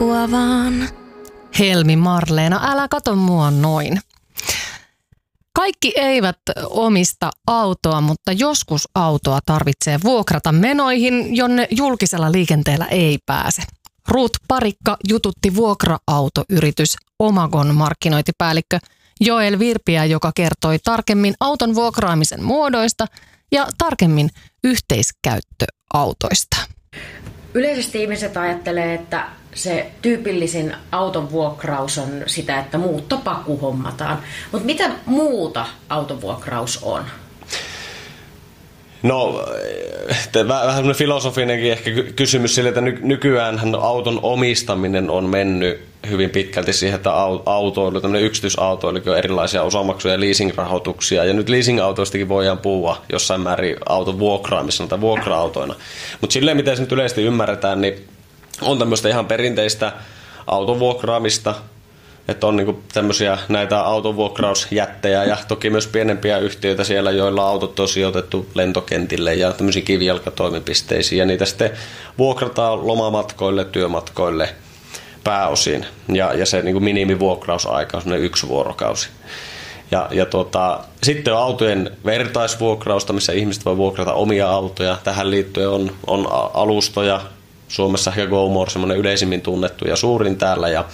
kurkkua vaan. Helmi Marleena, älä kato mua noin. Kaikki eivät omista autoa, mutta joskus autoa tarvitsee vuokrata menoihin, jonne julkisella liikenteellä ei pääse. Ruut Parikka jututti vuokra-autoyritys Omagon markkinointipäällikkö Joel Virpiä, joka kertoi tarkemmin auton vuokraamisen muodoista ja tarkemmin yhteiskäyttöautoista. Yleisesti ihmiset ajattelee, että se tyypillisin auton vuokraus on sitä, että muuttopaku hommataan. Mutta mitä muuta autonvuokraus on? No, vähän semmoinen filosofinenkin ehkä kysymys sille, että nykyäänhän auton omistaminen on mennyt hyvin pitkälti siihen, että autoilu, tämmöinen yksityisautoilu on erilaisia osamaksuja ja leasingrahoituksia. Ja nyt leasingautoistakin voidaan puhua jossain määrin auton vuokraamisena tai vuokra-autoina. Mutta silleen, miten se nyt yleisesti ymmärretään, niin on tämmöistä ihan perinteistä auton vuokraamista. Että on niinku tämmöisiä näitä autovuokrausjättejä ja toki myös pienempiä yhtiöitä siellä, joilla autot on sijoitettu lentokentille ja tämmöisiin kivijalkatoimipisteisiin. Ja niitä sitten vuokrataan lomamatkoille, työmatkoille pääosin. Ja se niinku minimivuokrausaika on semmoinen 1 vuorokausi. Sitten on autojen vertaisvuokrausta, missä ihmiset voi vuokrata omia autoja. Tähän liittyen on alustoja. Suomessa ehkä GoMore, semmoinen yleisimmin tunnettu ja suurin täällä.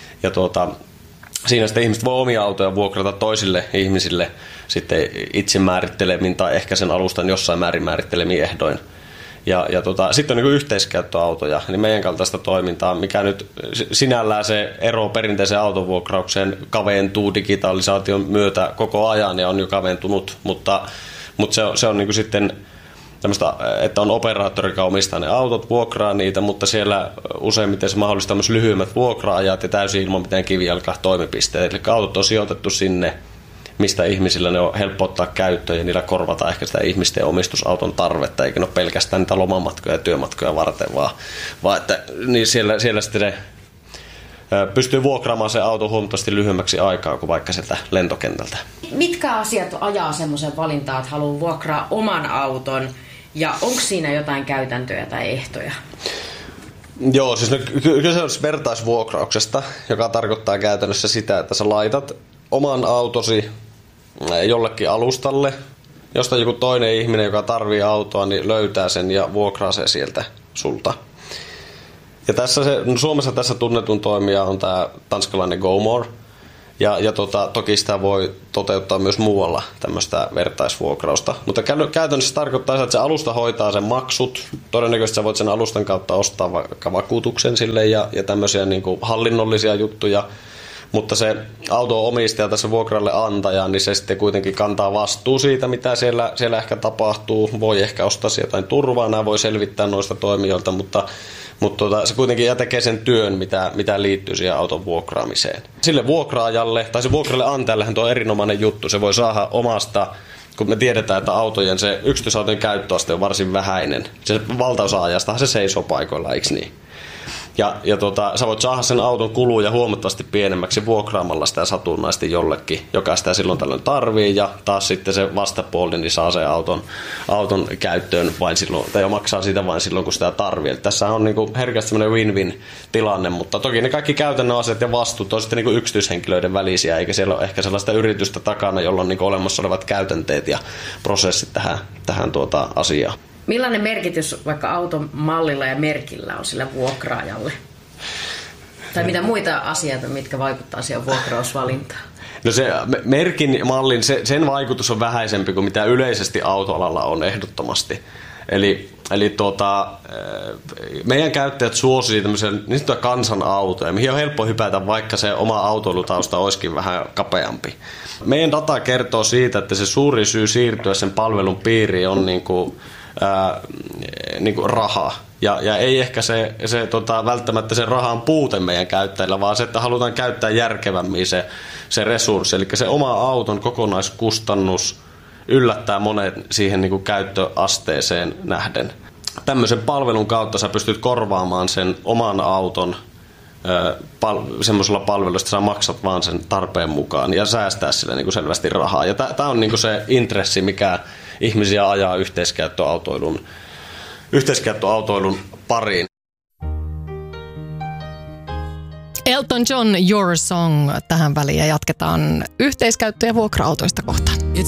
Siinä sitten ihmiset voi omia autoja vuokrata toisille ihmisille sitten itse määrittelemin tai ehkä sen alustan jossain määrin määrittelemiin ehdoin. Sitten on niin yhteiskäyttöautoja, eli meidän kaltaista toimintaa, mikä nyt sinällään se ero perinteiseen autonvuokraukseen kaventuu digitalisaation myötä koko ajan ja on jo kaventunut, mutta se on niin kuin sitten tämmöistä, että on operaattori, joka omistaa ne autot, vuokraa niitä, mutta siellä useimmiten se mahdollistaa myös lyhyemmät vuokra-ajat ja täysin ilman mitään kivijalka-toimipisteitä. Eli autot on sijoitettu sinne, mistä ihmisillä ne on helppo ottaa käyttöön ja niillä korvataan ehkä sitä ihmisten omistusauton tarvetta, eikä ne ole pelkästään niitä lomamatkoja ja työmatkoja varten, vaan että niin siellä sitten ne pystyy vuokraamaan se auto huomattavasti lyhyemmäksi aikaa kuin vaikka sieltä lentokentältä. Mitkä asiat ajaa semmoisen valintaan, että haluaa vuokraa oman auton ja onko siinä jotain käytäntöjä tai ehtoja? Joo, siis kyse on vertaisvuokrauksesta, joka tarkoittaa käytännössä sitä, että sä laitat oman autosi jollekin alustalle, josta joku toinen ihminen, joka tarvii autoa, niin löytää sen ja vuokraa sen sieltä sulta. Ja Suomessa tässä tunnetun toimija on tämä tanskalainen GoMore. Toki sitä voi toteuttaa myös muualla tämmöistä vertaisvuokrausta. Mutta käytännössä tarkoittaa sitä, että se alusta hoitaa sen maksut. Todennäköisesti sä voit sen alustan kautta ostaa vaikka vakuutuksen sille ja tämmöisiä niin kuin hallinnollisia juttuja. Mutta se auto-omistaja tässä vuokralle antaja, niin se sitten kuitenkin kantaa vastuu siitä, mitä siellä ehkä tapahtuu. Voi ehkä ostaa jotain turvaa, nämä voi selvittää noista toimijoilta, mutta se kuitenkin tekee sen työn, mitä liittyy siihen auton vuokraamiseen. Sille vuokraajalle, tai se vuokralle antajallehan tuo on erinomainen juttu. Se voi saada omasta, kun me tiedetään, että se yksityisautojen käyttöaste on varsin vähäinen. Se valtaosa ajastahan se seisoo paikoilla, eikö niin? Sä voit saada sen auton kuluja huomattavasti pienemmäksi vuokraamalla sitä satunnaisesti jollekin, joka sitä silloin tällöin tarvii, ja taas sitten se vastapuoli niin saa sen auton käyttöön vain silloin, tai maksaa sitä vain silloin, kun sitä tarvii. Eli tässä on niinku herkästi sellainen win-win tilanne, mutta toki ne kaikki käytännön asiat ja vastuut on sitten niinku yksityishenkilöiden välisiä, eikä siellä ole ehkä sellaista yritystä takana, jolla on niinku olemassa olevat käytänteet ja prosessit tähän asiaan. Millainen merkitys vaikka auton mallilla ja merkillä on sillä vuokraajalle? Tai mitä muita asioita, mitkä vaikuttaa siihen vuokrausvalintaan? No se merkin mallin, sen vaikutus on vähäisempi kuin mitä yleisesti autoalalla on ehdottomasti. Eli meidän käyttäjät suosii tämmöisiä niin sanottuja kansanautoja, mihin on helppo hypätä, vaikka se oma autoilutausta olisikin vähän kapeampi. Meidän data kertoo siitä, että se suuri syy siirtyä sen palvelun piiriin on niinku raha. Ja ei ehkä se välttämättä se rahan puute meidän käyttäjillä, vaan se, että halutaan käyttää järkevämmin se resurssi. Eli se oma auton kokonaiskustannus yllättää monet siihen niin kuin käyttöasteeseen nähden. Tämmöisen palvelun kautta sä pystyt korvaamaan sen oman auton semmoisella palvelulla, että sä maksat vaan sen tarpeen mukaan ja säästää sille niin kuin selvästi rahaa. Ja tämä on niin kuin se intressi, mikä ihmisiä ajaa yhteiskäyttöautoilun pariin. Elton John, Your Song tähän väliin ja jatketaan yhteiskäyttö- ja vuokra-autoista kohta.